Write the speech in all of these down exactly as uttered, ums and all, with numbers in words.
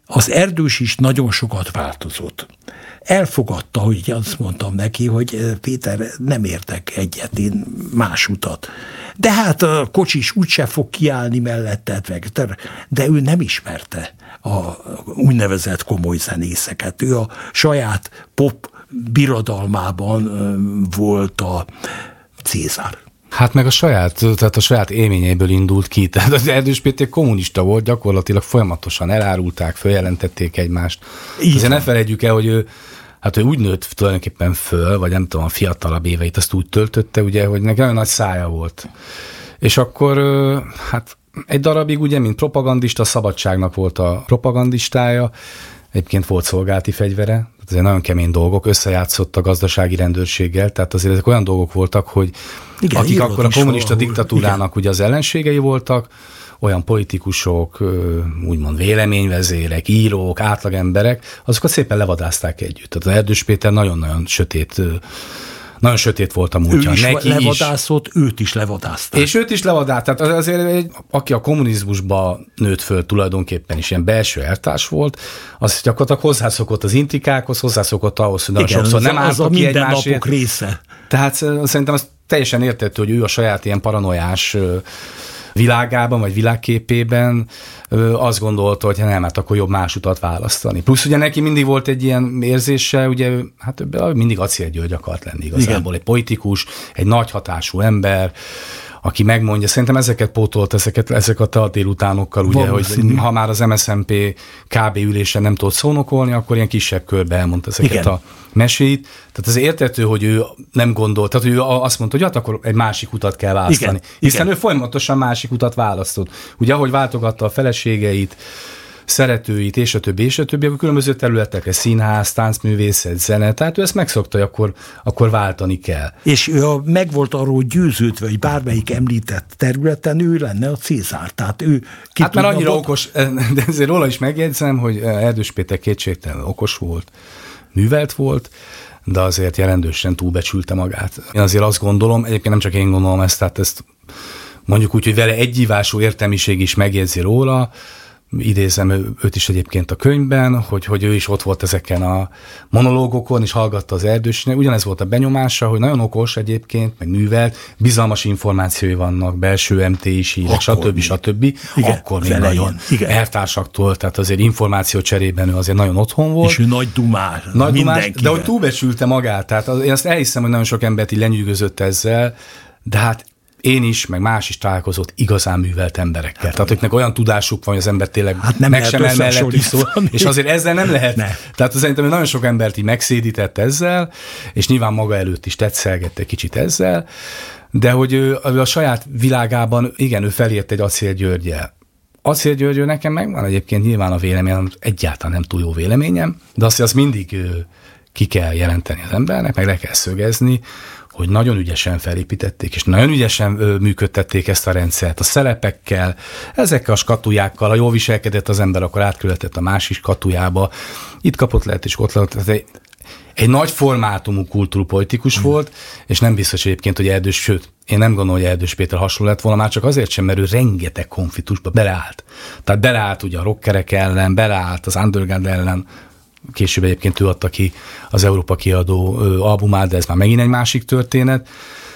Az Erdős is nagyon sokat változott. Elfogadta, hogy azt mondtam neki, hogy Péter, nem értek egyet, én más utat. De hát a Kocsis úgyse fog kiállni melletted, de ő nem ismerte a úgynevezett komoly zenészeket. Ő a saját pop birodalmában volt a Cézár. Hát meg a saját, tehát a saját élményeiből indult ki. Tehát az Erdős Péter kommunista volt, gyakorlatilag folyamatosan elárulták, följelentették egymást. Így Azért ne felejtjük el, hogy ő, hát ő úgy nőtt tulajdonképpen föl, vagy nem tudom, a fiatalabb éveit azt úgy töltötte, ugye, hogy neki nagyon nagy szája volt. És akkor, hát egy darabig ugye, mint propagandista, Szabadságnak volt a propagandistája, egyébként volt szolgálati fegyvere, azért nagyon kemény dolgok, összejátszott a gazdasági rendőrséggel, tehát azért ezek olyan dolgok voltak, hogy igen, akik akkor a kommunista valahol, diktatúrának igen. ugye az ellenségei voltak, olyan politikusok, úgymond véleményvezérek, írók, átlagemberek, azokat szépen levadázták együtt. Tehát az Erdős Péter nagyon-nagyon sötét, nagyon sötét volt a múltja. Ő is Neki levadászott, is. őt is levadázták. És őt is levadált. Tehát azért, egy, aki a kommunizmusba nőtt föl tulajdonképpen is ilyen belső eltárs volt, az gyakorlatilag hozzászokott az intrikákhoz, hozzászokott ahhoz, hogy nagyon sokszor nem álltak ki egymásért. Része. Tehát szerintem az teljesen értető, hogy ő a saját ilyen paranoiás világában, vagy világképében azt gondolta, hogy nem, hát akkor jobb más utat választani. Plusz ugye neki mindig volt egy ilyen érzése, ugye hát mindig Acél György akart lenni igazából. Igen. Egy politikus, egy nagy hatású ember, aki megmondja, szerintem ezeket pótolt, ezeket, ezeket a délutánokkal, ugye, hogy ha már az em es zé en pé ká bé ülésen nem tudott szónokolni, akkor ilyen kisebb körbe elmondta ezeket Igen. a meséit. Tehát az értető, hogy ő nem gondolt, tehát ő azt mondta, hogy hát akkor egy másik utat kell választani. Igen. Hiszen Igen. ő folyamatosan másik utat választott. Ugye, ahogy váltogatta a feleségeit, szeretőit, és a többi, és a többi, akkor különböző területekre, színház, táncművészet, zene, tehát ő ezt megszokta, hogy akkor, akkor váltani kell. És ő meg volt arról győződve, hogy bármelyik említett területen ő lenne a Cézár. Tehát ő hát már annyira volt... okos, de ezért róla is megjegyzem, hogy Erdős Péter kétségtelenül okos volt, művelt volt, de azért jelentősen túlbecsülte magát. Én azért azt gondolom, egyébként nem csak én gondolom ezt, tehát ezt mondjuk úgy, hogy vele egyívású értelmiség is megjegyzi róla, idézem őt is egyébként a könyvben, hogy, hogy ő is ott volt ezeken a monológokon, és hallgatta az Erdősnek. Ugyanez volt a benyomása, hogy nagyon okos egyébként, meg művelt, bizalmas információi vannak, belső em té is hírek, stb. stb. Igen, akkor még nagyon elvtársaktól, tehát azért információ cserében ő azért nagyon otthon volt. És ő nagy dumás. Nagy dumás, de hogy túlbecsülte magát. Tehát az, én azt elhiszem, hogy nagyon sok embert így lenyűgözött ezzel, de hát én is, meg más is találkozott igazán művelt emberekkel. Hát, tehát őknek olyan tudásuk van, hogy az ember tényleg hát nem meg sem el mellettük szól, és azért ezzel nem lehet. Ne. Tehát szerintem nagyon sok embert így megszédített ezzel, és nyilván maga előtt is tetszelgette kicsit ezzel, de hogy ő a saját világában, igen, ő felért egy Acél Györggyel. Acél György nekem megvan egyébként nyilván a véleményem, egyáltalán nem túl jó véleményem, de azt, azt mindig ki kell jelenteni az embernek, meg le kell szögezni, hogy nagyon ügyesen felépítették, és nagyon ügyesen ö, működtették ezt a rendszert a szelepekkel, ezekkel a skatujákkal, ha jól viselkedett az ember, akkor átkövetett a másik skatujába, itt kapott lehet, és ott lehet. Egy, egy nagy formátumú kultúrpolitikus mm. volt, és nem biztos egyébként, hogy Erdős, sőt, én nem gondolom, hogy Erdős Péter hasonló lett volna, már csak azért sem, mert ő rengeteg konfliktusba beleállt. Tehát beleállt ugye a rockerek ellen, beleállt az underground ellen, később egyébként ő adta ki az Európa kiadó albumát, de ez már megint egy másik történet.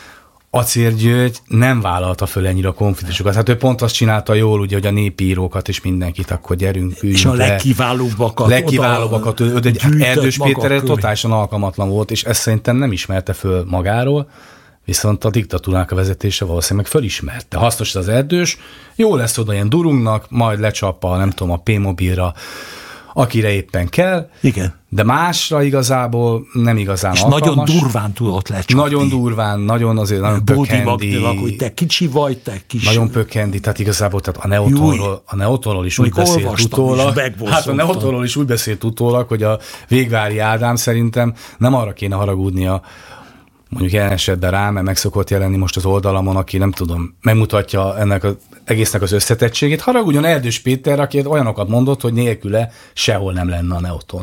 Acél György nem vállalta föl ennyire a konfliktusokat. Hát ő pont azt csinálta jól, ugye, hogy a népírókat és mindenkit, akkor gyerünk, üljünk és a legkiválóbbakat. Legkiválóbbakat. Erdős Péterre totálisan alkalmatlan volt, és ezt szerintem nem ismerte föl magáról, viszont a diktatúrának a vezetése valószínűleg fölismerte. Hasznos az Erdős, jó lesz oda ilyen durungnak, majd lecsap a, nem tudom, a P-mobilra, akire éppen kell, igen. De másra igazából nem igazán és alkalmas. Nagyon durván tudott lecsapni. Nagyon durván, nagyon azért nagyon pökhendi. Hogy te kicsi vagy, te kis. Nagyon pökhendi, tehát igazából tehát a Neotonról, a Neotonról is úgy beszélt utólag. Hát a Neotonról is úgy beszélt utólag, hogy a Végvári Ádám szerintem nem arra kéne haragudnia, mondjuk jelen esetben rám, mert meg szokott jelenni most az oldalamon, aki nem tudom, megmutatja ennek az egésznek az összetettségét. Haragudjon Erdős Péter, aki olyanokat mondott, hogy nélküle sehol nem lenne a Neoton.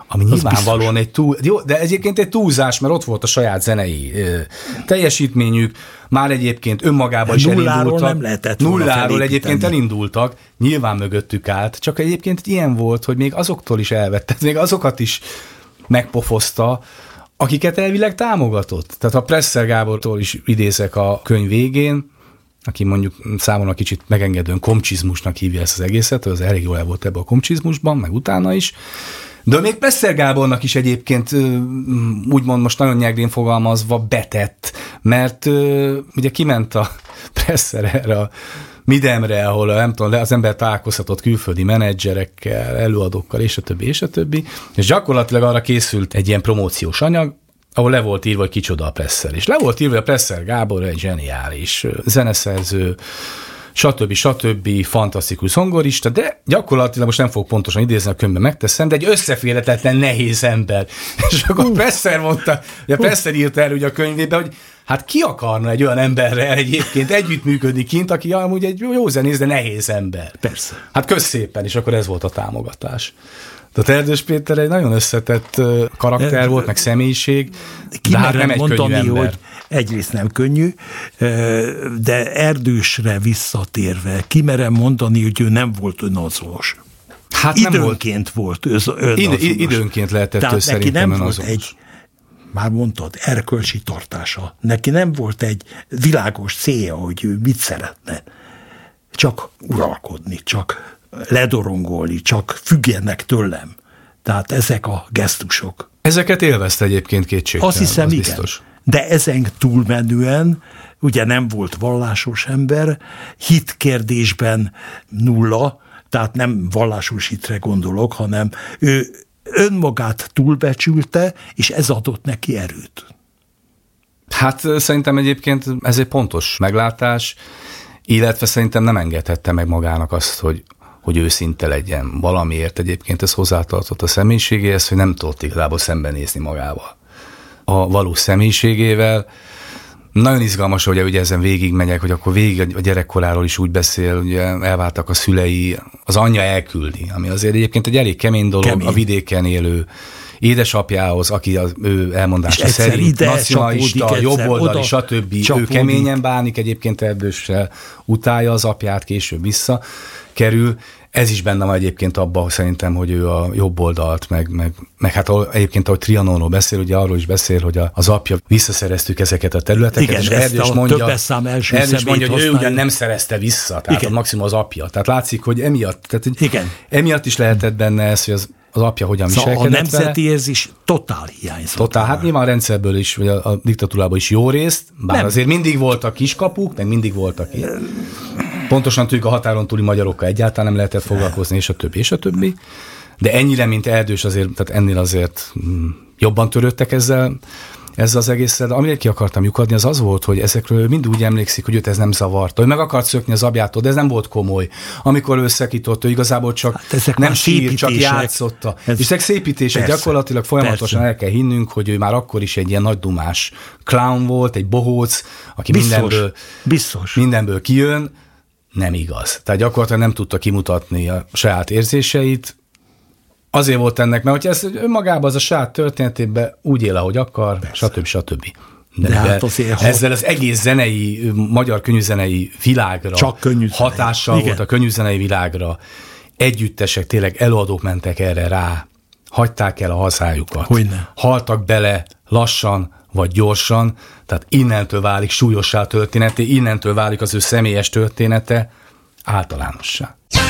ami nyilvánvalóan egy túl, jó, de egyébként egy túlzás, mert ott volt a saját zenei ö, teljesítményük, már egyébként önmagában is elindultak. Nem lehetett nulláról egyébként elindultak, nyilván mögöttük állt, csak egyébként ilyen volt, hogy még azoktól is elvette, még azokat is megpofozta, akiket elvileg támogatott. Tehát a Presser Gábortól is idézek a könyv végén, aki mondjuk számomra kicsit megengedően komcsizmusnak hívja ezt az egészet, az elég jól el volt ebben a komcsizmusban, meg utána is. De még Presser Gábornak is egyébként úgymond most nagyon nyelgrén fogalmazva betett, mert ugye kiment a Presser erre a Midemre, ahol nem tudom, az ember találkozhatott külföldi menedzserekkel, előadókkal, és a többi, és a többi, és gyakorlatilag arra készült egy ilyen promóciós anyag, ahol le volt írva, hogy kicsoda a Presser. És le volt írva, hogy a Presser Gábor egy zseniális zeneszerző, stb. stb. Fantasztikus zongorista, de gyakorlatilag most nem fogok pontosan idézni, a könyvben megteszem, de egy összeférhetetlen nehéz ember. És akkor Presser mondta, hogy a Presser írta el ugye a könyvében, hogy hát ki akarna egy olyan emberrel egyébként együttműködni kint, aki amúgy egy jó zenész, de nehéz ember. Persze. Hát kösz szépen, és akkor ez volt a támogatás. Tehát Erdős Péter egy nagyon összetett karakter volt, meg személyiség, ki de hát nem egy mondani, könnyű ember. hogy egyrészt nem könnyű, de Erdősre visszatérve, kimerem mondani, hogy ő nem volt önazonos. Hát időnként nem volt, volt önazonos. Id- időnként lehetett Tehát ő neki szerintem nem önazonos. volt egy, már mondtad, erkölcsi tartása. Neki nem volt egy világos célja, hogy ő mit szeretne. Csak uralkodni, csak ledorongolni, csak függjenek tőlem. Tehát ezek a gesztusok. Ezeket élvezte egyébként kétségtelen. Azt hiszem, az igen. Biztos. De ezen túlmenően, ugye nem volt vallásos ember, hit kérdésben nulla, tehát nem vallásos hitre gondolok, hanem ő önmagát túlbecsülte, és ez adott neki erőt. Hát szerintem egyébként ez egy pontos meglátás, illetve szerintem nem engedhette meg magának azt, hogy hogy őszinte legyen valamiért. Egyébként ez hozzátartott a személyiségéhez, hogy nem tudott igazából szembenézni magával. A valós személyiségével. Nagyon izgalmas, hogy ugye ezen végig megyek, hogy akkor végig a gyerekkoráról is úgy beszél, ugye elváltak a szülei, az anyja elküldi, ami azért egyébként egy elég kemény dolog, kemény. A vidéken élő édesapjához, aki az ő elmondása szerint nacionalista, jobboldali, stb. Ő keményen bánik, egyébként Erdőssel utálja az apját, később vissza kerül. Ez is benne van egyébként abban szerintem, hogy ő a jobboldalt, meg, meg, meg hát egyébként, ahogy Trianonról beszél, ugye arról is beszél, hogy az apja visszaszereztük ezeket a területeket, igen, és Erdős mondja, Erdős mondja, hogy ő ugyan nem szerezte vissza, tehát igen. A maximum az apja. Tehát látszik, hogy emiatt, tehát, igen. emiatt is lehetett benne ez, hogy az az apja hogyan szóval viselkedett a nemzeti vele. Érzés totál hiányzott. Totál, hát nyilván a rendszerből is, vagy a, a diktatúrában is jó részt, bár nem. Azért mindig voltak kiskapuk, meg mindig voltak ilyen. Pontosan tudjuk, a határon túli magyarokkal egyáltalán nem lehetett foglalkozni, és a többi, és a többi. De ennyire, mint Erdős, azért, tehát ennél azért jobban törődtek ezzel, ezzel az egészre, de amire ki akartam lyukadni, az az volt, hogy ezekről mind úgy emlékszik, hogy őt ez nem zavarta, hogy meg akart szökni az apjától, de ez nem volt komoly. Amikor ő szekított, ő igazából csak hát nem sír, csak játszotta. Ez és ezek szépítések, persze, gyakorlatilag folyamatosan persze. El kell hinnünk, hogy ő már akkor is egy ilyen nagy dumás clown volt, egy bohóc, aki biztos, mindenből, biztos. mindenből kijön, nem igaz. Tehát gyakorlatilag nem tudta kimutatni a saját érzéseit. Azért volt ennek, mert hogyha ez önmagában az a saját történetében úgy él, ahogy akar, persze. stb. stb. De, De hát azért, ezzel az egész zenei, magyar könnyűzenei világra csak könnyűzenei. Hatással igen. volt a könnyűzenei világra. Együttesek, tényleg előadók mentek erre rá, hagyták el a hazájukat. Hogyne. Haltak bele lassan vagy gyorsan, tehát innentől válik súlyossá története, innentől válik az ő személyes története általánossá.